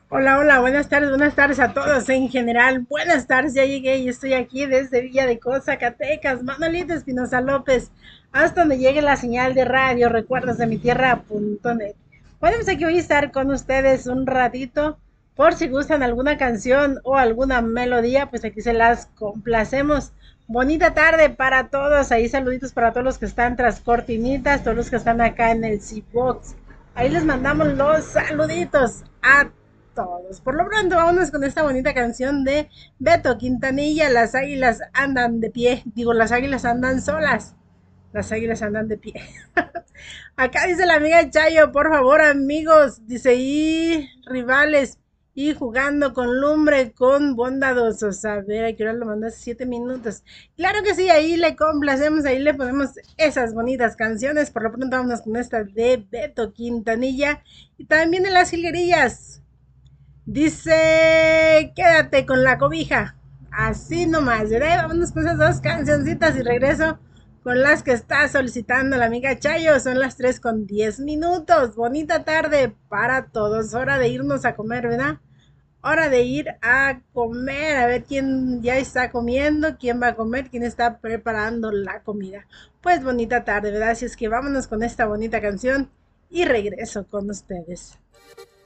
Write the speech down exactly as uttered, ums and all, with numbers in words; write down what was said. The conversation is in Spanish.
Hola, hola, buenas tardes, buenas tardes a todos en general. Buenas tardes, ya llegué y estoy aquí desde Villa de Cos, Zacatecas, Manolita Espinosa López, hasta donde llegue la señal de radio, recuerdos de mi tierra punto net. Podemos aquí hoy estar con ustedes un ratito, por si gustan alguna canción o alguna melodía, pues aquí se las complacemos. Bonita tarde para todos, ahí saluditos para todos los que están tras cortinitas, todos los que están acá en el C-Box. Ahí les mandamos los saluditos a todos. Por lo pronto, vámonos con esta bonita canción de Beto Quintanilla. Las águilas andan de pie. Digo, las águilas andan solas. Las águilas andan de pie. Acá dice la amiga Chayo, por favor, amigos. Dice, y rivales. Y jugando con lumbre, con bondadosos. A ver, hay que ahora lo mandas siete minutos. Claro que sí, ahí le complacemos, ahí le ponemos esas bonitas canciones. Por lo pronto, vámonos con esta de Beto Quintanilla. Y también de las jilguerillas. Dice, quédate con la cobija. Así nomás, ¿verdad? Vámonos con esas dos cancioncitas y regreso con las que está solicitando la amiga Chayo. Son las tres con diez minutos. Bonita tarde para todos. Hora de irnos a comer, ¿verdad? Hora de ir a comer. A ver quién ya está comiendo, quién va a comer, quién está preparando la comida. Pues bonita tarde, ¿verdad? Así es que vámonos con esta bonita canción y regreso con ustedes.